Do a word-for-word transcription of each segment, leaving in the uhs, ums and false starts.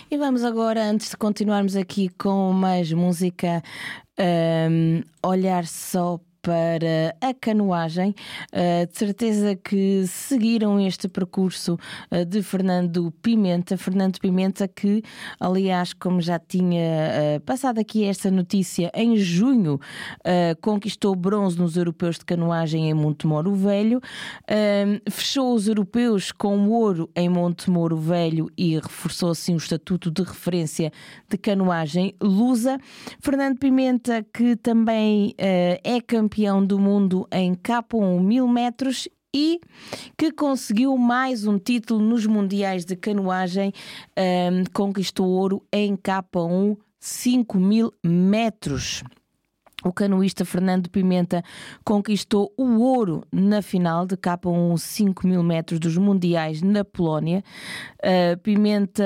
E vamos agora, antes de continuarmos aqui com mais música, um, olhar só para a canoagem. Uh, de certeza que seguiram este percurso uh, de Fernando Pimenta. Fernando Pimenta que, aliás, como já tinha uh, passado aqui esta notícia, em junho uh, conquistou bronze nos europeus de canoagem em Montemoro Velho, uh, fechou os europeus com ouro em Montemoro Velho e reforçou assim o estatuto de referência de canoagem lusa. Fernando Pimenta que também uh, é campeão do mundo em K um mil metros e que conseguiu mais um título nos mundiais de canoagem, um, conquistou ouro em K um cinco mil metros. O canoísta Fernando Pimenta conquistou o ouro na final de K um cinco mil metros dos mundiais na Polónia. Uh, Pimenta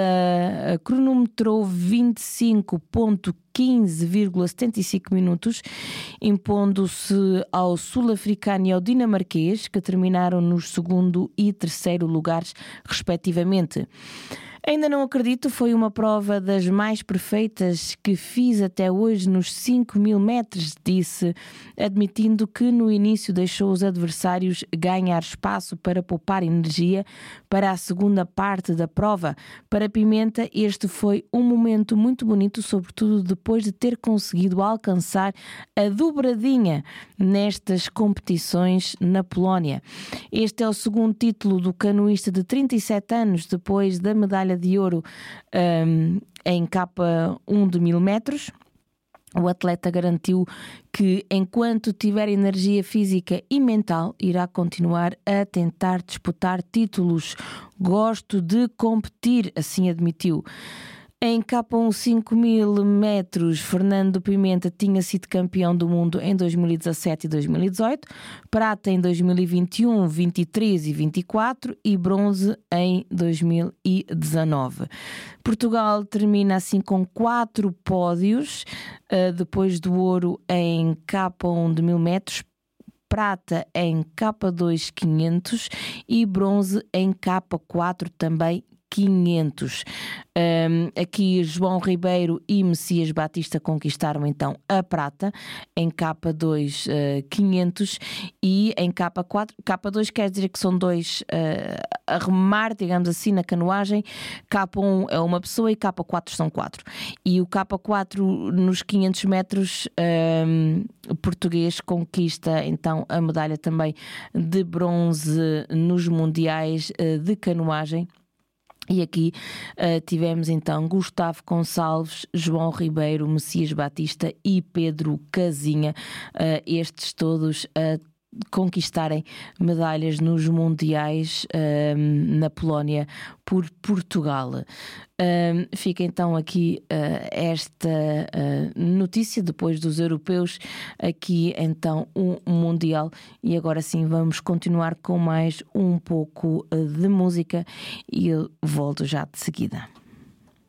cronometrou vinte e cinco vírgula quinze vírgula setenta e cinco minutos, impondo-se ao sul-africano e ao dinamarquês, que terminaram nos segundo e terceiro lugares, respectivamente. Ainda não acredito, foi uma prova das mais perfeitas que fiz até hoje nos cinco mil metros, disse, admitindo que no início deixou os adversários ganhar espaço para poupar energia para a segunda parte da prova. Para Pimenta, este foi um momento muito bonito, sobretudo depois de ter conseguido alcançar a dobradinha nestas competições na Polónia. Este é o segundo título do canoísta de trinta e sete anos, depois da medalha de ouro um, em K um de mil metros. O atleta garantiu que, enquanto tiver energia física e mental, irá continuar a tentar disputar títulos. Gosto de competir, assim admitiu. Em K um cinco mil metros, Fernando Pimenta tinha sido campeão do mundo em dois mil e dezassete e dois mil e dezoito, prata em dois mil e vinte e um, vinte e três e vinte e quatro e bronze em dois mil e dezanove. Portugal termina assim com quatro pódios, depois do ouro em K um de mil metros, prata em K dois quinhentos e bronze em K quatro também quinhentos. Um, aqui João Ribeiro e Messias Batista conquistaram então a prata em K dois uh, quinhentos e em K quatro. K dois quer dizer que são dois uh, a remar, digamos assim, na canoagem. K um é uma pessoa e K quatro são quatro. E o K quatro nos quinhentos metros, um, o português conquista então a medalha também de bronze nos mundiais uh, de canoagem. E aqui uh, tivemos então Gustavo Gonçalves, João Ribeiro, Messias Batista e Pedro Casinha, uh, estes todos a conquistarem medalhas nos mundiais uh, na Polónia por Portugal. Uh, fica então aqui uh, esta uh, notícia depois dos europeus, aqui então um mundial, e agora sim vamos continuar com mais um pouco uh, de música e eu volto já de seguida.